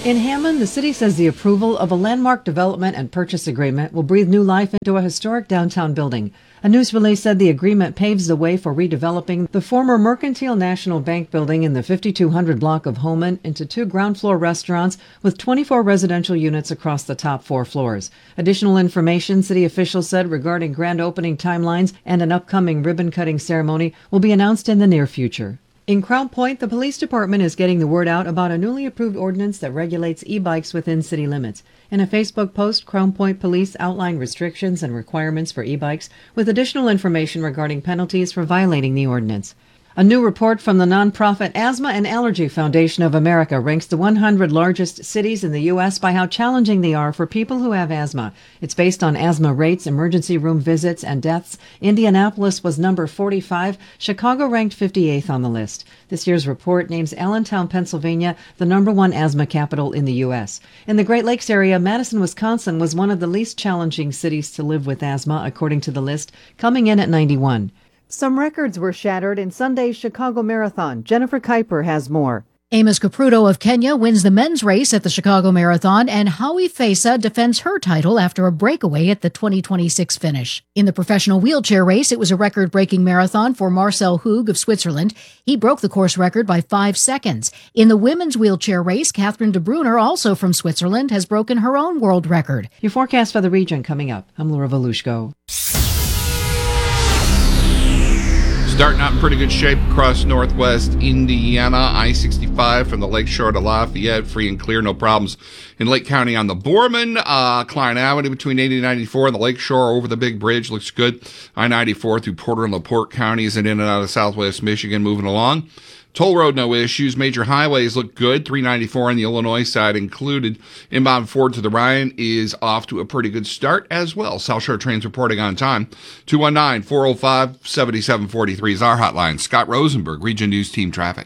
In Hammond, the city says the approval of a landmark development and purchase agreement will breathe new life into a historic downtown building. A news release said the agreement paves the way for redeveloping the former Mercantile National Bank building in the 5200 block of Homan into 2 ground-floor restaurants with 24 residential units across the top 4 floors. Additional information, city officials said, regarding grand opening timelines and an upcoming ribbon-cutting ceremony will be announced in the near future. In Crown Point, the police department is getting the word out about a newly approved ordinance that regulates e-bikes within city limits. In a Facebook post, Crown Point Police outlined restrictions and requirements for e-bikes with additional information regarding penalties for violating the ordinance. A new report from the nonprofit Asthma and Allergy Foundation of America ranks the 100 largest cities in the U.S. by how challenging they are for people who have asthma. It's based on asthma rates, emergency room visits, and deaths. Indianapolis was number 45. Chicago ranked 58th on the list. This year's report names Allentown, Pennsylvania, the number 1 asthma capital in the U.S. In the Great Lakes area, Madison, Wisconsin was one of the least challenging cities to live with asthma, according to the list, coming in at 91. Some records were shattered in Sunday's Chicago Marathon. Jennifer Kuiper has more. Amos Kipruto of Kenya wins the men's race at the Chicago Marathon, and Howie Fesa defends her title after a breakaway at the 2026 finish. In the professional wheelchair race, it was a record-breaking marathon for Marcel Hug of Switzerland. He broke the course record by 5 seconds. In the women's wheelchair race, Catherine de Bruyne, also from Switzerland, has broken her own world record. Your forecast for the region coming up. I'm Laura Volushko. Starting out in pretty good shape across northwest Indiana. I-65 from the Lakeshore to Lafayette, free and clear, no problems. In Lake County on the Borman, Klein Avenue between 80 and 94 on the Lakeshore over the big bridge looks good. I-94 through Porter and LaPorte counties and in and out of southwest Michigan moving along. Toll road, no issues. Major highways look good. 394 on the Illinois side included. Inbound Ford to the Ryan is off to a pretty good start as well. South Shore trains reporting on time. 219-405-7743 is our hotline. Scott Rosenberg, Region News Team Traffic.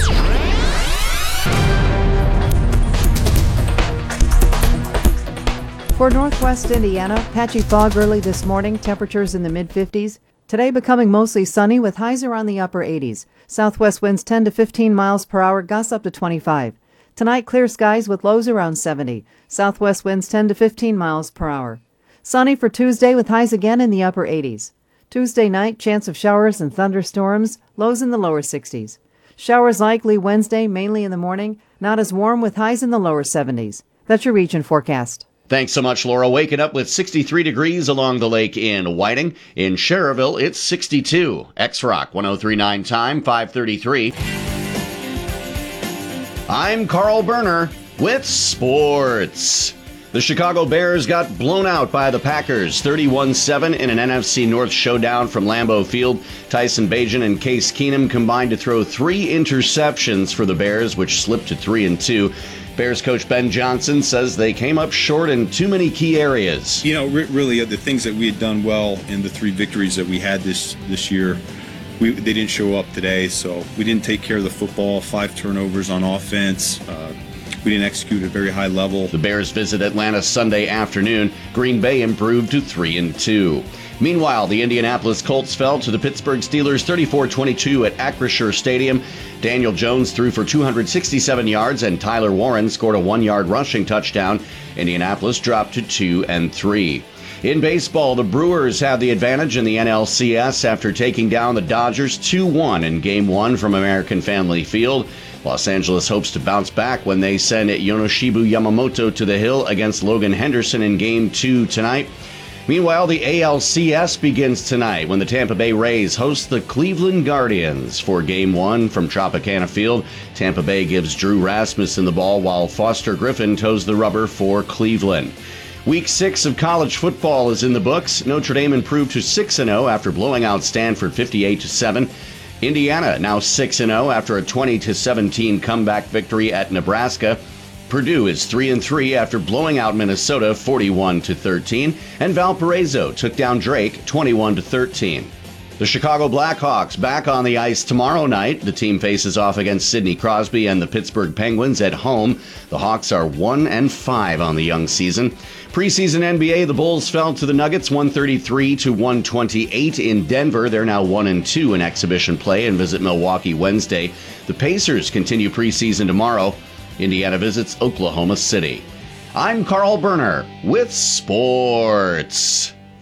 For northwest Indiana, patchy fog early this morning, temperatures in the mid-50s. Today becoming mostly sunny with highs around the upper 80s. Southwest winds 10 to 15 miles per hour, gusts up to 25. Tonight, clear skies with lows around 70. Southwest winds 10 to 15 miles per hour. Sunny for Tuesday with highs again in the upper 80s. Tuesday night, chance of showers and thunderstorms, lows in the lower 60s. Showers likely Wednesday, mainly in the morning, not as warm with highs in the lower 70s. That's your region forecast. Thanks so much, Laura. Waking up with 63 degrees along the lake in Whiting. In Cherville, it's 62. X-Rock 103.9 time, 5:33. I'm Carl Berner with sports. The Chicago Bears got blown out by the Packers, 31-7 in an NFC North showdown from Lambeau Field. Tyson Bagent and Case Keenum combined to throw 3 interceptions for the Bears, which slipped to 3-2. Bears coach Ben Johnson says they came up short in too many key areas. You know, really, the things that we had done well in the 3 victories that we had this year, they didn't show up today. So we didn't take care of the football, 5 turnovers on offense. We didn't execute at a very high level. The Bears visit Atlanta Sunday afternoon. Green Bay improved to 3-2. Meanwhile, the Indianapolis Colts fell to the Pittsburgh Steelers 34-22 at Acrisure Stadium. Daniel Jones threw for 267 yards and Tyler Warren scored a 1-yard rushing touchdown. Indianapolis dropped to 2-3. In baseball, the Brewers have the advantage in the NLCS after taking down the Dodgers 2-1 in Game 1 from American Family Field. Los Angeles hopes to bounce back when they send Yonoshibu Yamamoto to the hill against Logan Henderson in Game 2 tonight. Meanwhile, the ALCS begins tonight when the Tampa Bay Rays host the Cleveland Guardians for Game 1 from Tropicana Field. Tampa Bay gives Drew Rasmussen the ball while Foster Griffin toes the rubber for Cleveland. Week 6 of college football is in the books. Notre Dame improved to 6-0 after blowing out Stanford 58-7. Indiana now 6-0 after a 20-17 comeback victory at Nebraska. Purdue is 3-3 after blowing out Minnesota 41-13, and Valparaiso took down Drake 21-13. The Chicago Blackhawks back on the ice tomorrow night. The team faces off against Sidney Crosby and the Pittsburgh Penguins at home. The Hawks are 1-5 on the young season. Preseason NBA, the Bulls fell to the Nuggets 133-128 in Denver. They're now 1-2 in exhibition play and visit Milwaukee Wednesday. The Pacers continue preseason tomorrow. Indiana visits Oklahoma City. I'm Carl Berner with sports.